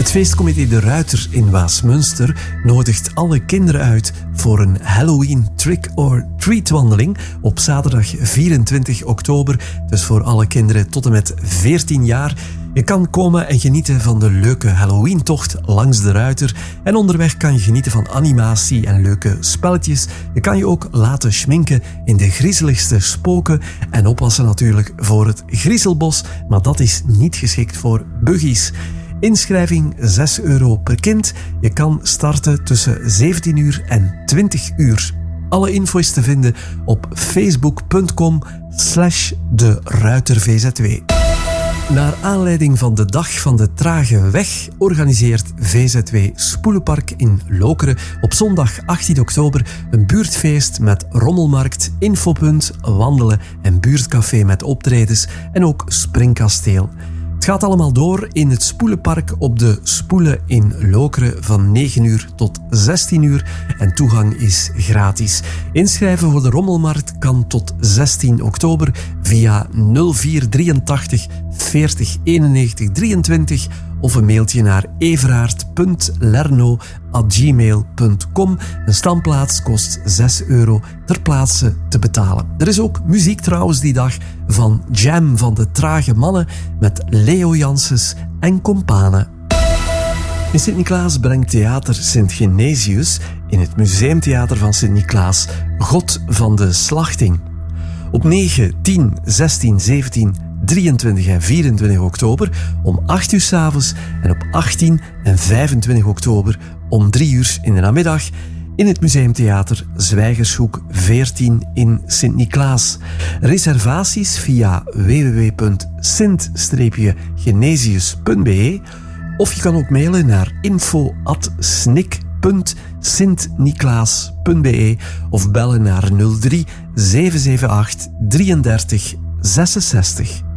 Het feestcomité De Ruiter in Waasmunster nodigt alle kinderen uit voor een Halloween trick-or-treat wandeling op zaterdag 24 oktober. Dus voor alle kinderen tot en met 14 jaar. Je kan komen en genieten van de leuke Halloween-tocht langs De Ruiter. En onderweg kan je genieten van animatie en leuke spelletjes. Je kan je ook laten schminken in de griezeligste spoken. En oppassen natuurlijk voor het griezelbos. Maar dat is niet geschikt voor buggies. Inschrijving €6 per kind. Je kan starten tussen 17 uur en 20 uur. Alle info is te vinden op facebook.com/deruitervzw. Naar aanleiding van de Dag van de Trage Weg organiseert VZW Spoelenpark in Lokeren op zondag 18 oktober een buurtfeest met rommelmarkt, infopunt, wandelen en buurtcafé met optredens en ook springkasteel. Het gaat allemaal door in het Spoelenpark op de Spoelen in Lokeren van 9 uur tot 16 uur en toegang is gratis. Inschrijven voor de rommelmarkt kan tot 16 oktober via 0483 40 91 23 of een mailtje naar everaert.lerno@gmail.com. Een standplaats kost €6 ter plaatse te betalen. Er is ook muziek trouwens die dag van Jam van de Trage Mannen met Leo Janssens en Companen. In Sint-Niklaas brengt Theater Sint-Genesius in het Museumtheater van Sint-Niklaas God van de Slachting. Op 9, 10, 16, 17, 23 en 24 oktober om 8 uur 's avonds en op 18 en 25 oktober om 3 uur in de namiddag in het Museumtheater Zwijgershoek 14 in Sint-Niklaas. Reservaties via www.sint-genesius.be of je kan ook mailen naar info@snik.sintniklaas.be of bellen naar 03 778 33 66.